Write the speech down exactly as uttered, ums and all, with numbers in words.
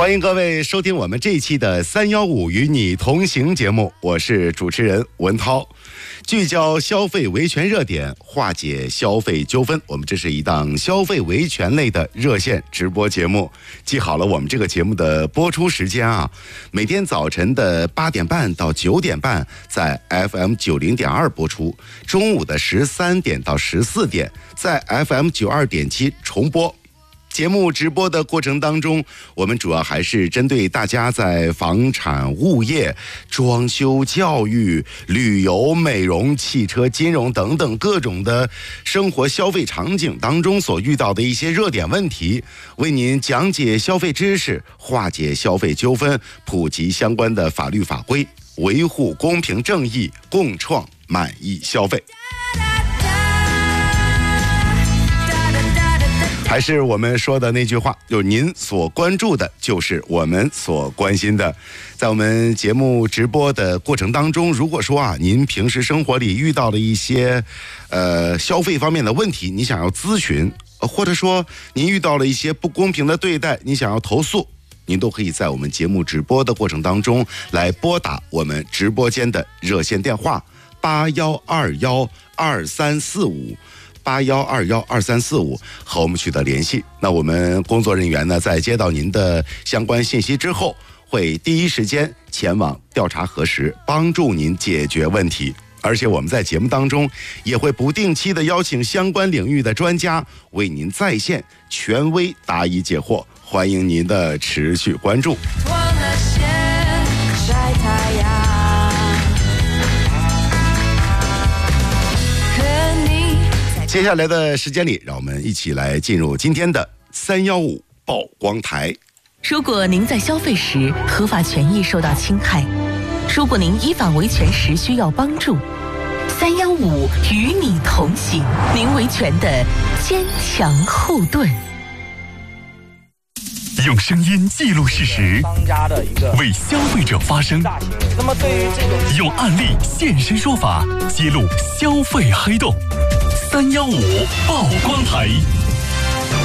欢迎各位收听我们这一期的三一五与你同行节目，我是主持人文涛。聚焦消费维权热点，化解消费纠纷，我们这是一档消费维权类的热线直播节目。记好了我们这个节目的播出时间啊，每天早晨的八点半到九点半在 F M 九零点二播出，中午的十三点到十四点在 F M 九二点七重播。节目直播的过程当中，我们主要还是针对大家在房产、物业、装修、教育、旅游、美容、汽车、金融等等各种的生活消费场景当中所遇到的一些热点问题，为您讲解消费知识，化解消费纠纷，普及相关的法律法规，维护公平正义，共创满意消费。还是我们说的那句话，就是您所关注的就是我们所关心的。在我们节目直播的过程当中，如果说啊，您平时生活里遇到了一些呃消费方面的问题，你想要咨询，或者说您遇到了一些不公平的对待，你想要投诉，您都可以在我们节目直播的过程当中来拨打我们直播间的热线电话八幺二幺二三四五。八幺二幺二三四五和我们取得联系。那我们工作人员呢，在接到您的相关信息之后，会第一时间前往调查核实，帮助您解决问题。而且我们在节目当中也会不定期的邀请相关领域的专家为您在线权威答疑解惑，欢迎您的持续关注。脱了线，晒太阳。接下来的时间里，让我们一起来进入今天的三一五曝光台。 如果您在消费时合法权益受到侵害，如果您依法维权时需要帮助，三一五与你同行，您维权的坚强后盾。 用声音记录事实，为消费者发声。那么对于这个，用案例现身说法，揭露消费黑洞。三一五曝光台。